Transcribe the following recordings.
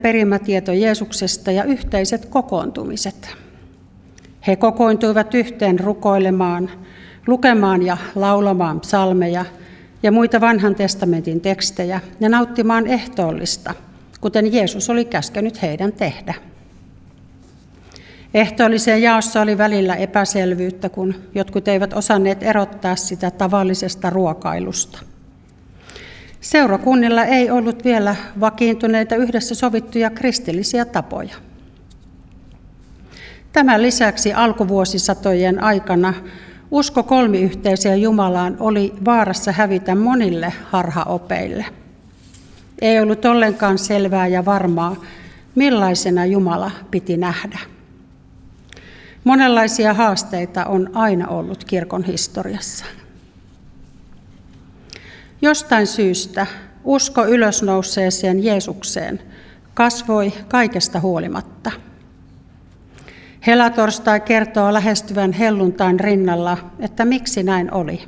perimätieto Jeesuksesta ja yhteiset kokoontumiset. He kokoontuivat yhteen rukoilemaan, lukemaan ja laulamaan psalmeja ja muita vanhan testamentin tekstejä ja nauttimaan ehtoollista, kuten Jeesus oli käskenyt heidän tehdä. Ehtoolliseen jaossa oli välillä epäselvyyttä, kun jotkut eivät osanneet erottaa sitä tavallisesta ruokailusta. Seurakunnilla ei ollut vielä vakiintuneita yhdessä sovittuja kristillisiä tapoja. Tämän lisäksi alkuvuosisatojen aikana usko kolmiyhteiseen Jumalaan oli vaarassa hävitä monille harhaopeille. Ei ollut ollenkaan selvää ja varmaa, millaisena Jumala piti nähdä. Monenlaisia haasteita on aina ollut kirkon historiassa. Jostain syystä usko ylösnouseeseen Jeesukseen kasvoi kaikesta huolimatta. Helatorstai kertoo lähestyvän helluntain rinnalla, että miksi näin oli.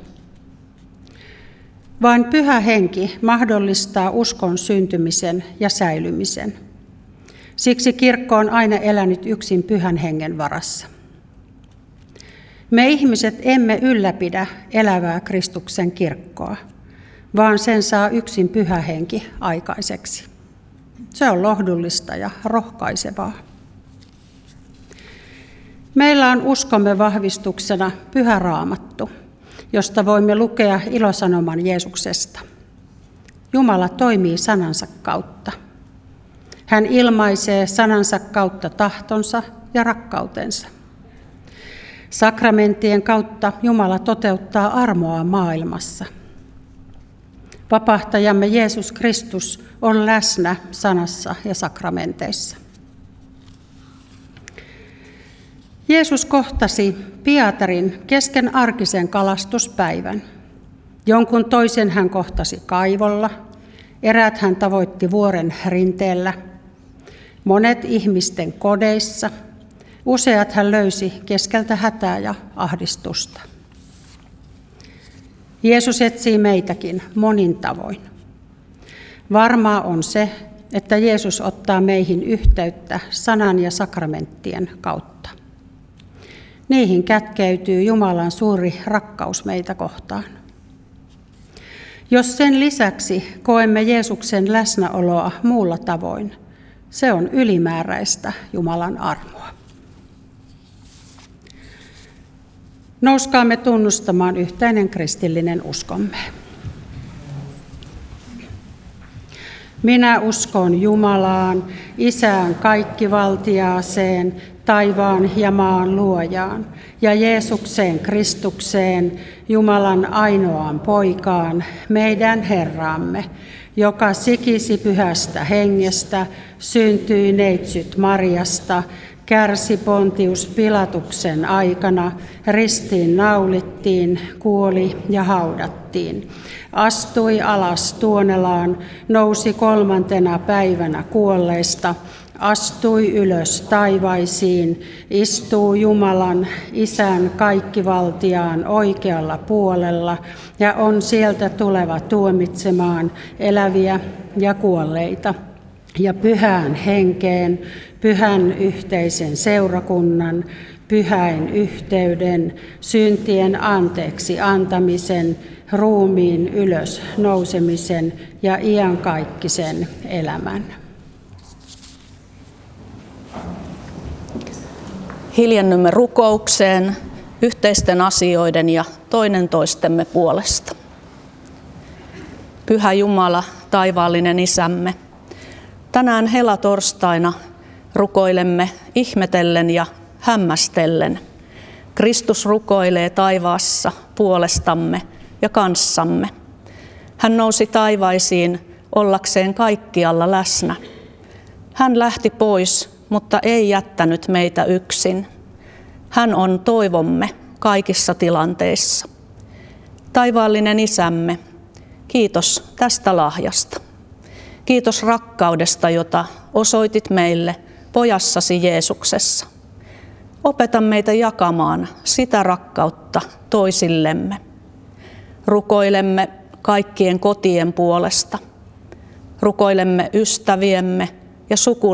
Vain Pyhä Henki mahdollistaa uskon syntymisen ja säilymisen. Siksi kirkko on aina elänyt yksin Pyhän Hengen varassa. Me ihmiset emme ylläpidä elävää Kristuksen kirkkoa, vaan sen saa yksin Pyhä Henki aikaiseksi. Se on lohdullista ja rohkaisevaa. Meillä on uskomme vahvistuksena Pyhä Raamattu, josta voimme lukea ilosanoman Jeesuksesta. Jumala toimii sanansa kautta. Hän ilmaisee sanansa kautta tahtonsa ja rakkautensa. Sakramenttien kautta Jumala toteuttaa armoa maailmassa. Vapahtajamme Jeesus Kristus on läsnä sanassa ja sakramenteissa. Jeesus kohtasi Pietarin kesken arkisen kalastuspäivän. Jonkun toisen hän kohtasi kaivolla, eräät hän tavoitti vuoren rinteellä, monet ihmisten kodeissa, useat hän löysi keskeltä hätää ja ahdistusta. Jeesus etsii meitäkin monin tavoin. Varmaa on se, että Jeesus ottaa meihin yhteyttä sanan ja sakramenttien kautta. Niihin kätkeytyy Jumalan suuri rakkaus meitä kohtaan. Jos sen lisäksi koemme Jeesuksen läsnäoloa muulla tavoin, se on ylimääräistä Jumalan armoa. Nouskaamme tunnustamaan yhteinen kristillinen uskomme. Minä uskon Jumalaan, Isään kaikkivaltiaaseen, taivaan ja maan luojaan, ja Jeesukseen Kristukseen, Jumalan ainoaan poikaan, meidän Herramme, joka sikisi Pyhästä Hengestä, syntyi neitsyt Mariasta, kärsi Pontius Pilatuksen aikana, ristiin naulittiin, kuoli ja haudattiin. Astui alas Tuonelaan, nousi 3. päivänä kuolleista, astui ylös taivaisiin, istuu Jumalan Isän kaikkivaltiaan oikealla puolella ja on sieltä tuleva tuomitsemaan eläviä ja kuolleita. Ja Pyhään Henkeen, pyhän yhteisen seurakunnan, pyhäin yhteyden, syntien anteeksi antamisen, ruumiin ylös nousemisen ja iankaikkisen elämän. Hiljennymme rukoukseen yhteisten asioiden ja toinen toistemme puolesta. Pyhä Jumala, taivaallinen Isämme, tänään helatorstaina rukoilemme ihmetellen ja hämmästellen. Kristus rukoilee taivaassa puolestamme ja kanssamme. Hän nousi taivaisiin ollakseen kaikkialla läsnä. Hän lähti pois, mutta ei jättänyt meitä yksin. Hän on toivomme kaikissa tilanteissa. Taivaallinen Isämme, kiitos tästä lahjasta. Kiitos rakkaudesta, jota osoitit meille pojassasi Jeesuksessa. Opeta meitä jakamaan sitä rakkautta toisillemme. Rukoilemme kaikkien kotien puolesta. Rukoilemme ystäviemme, ja suku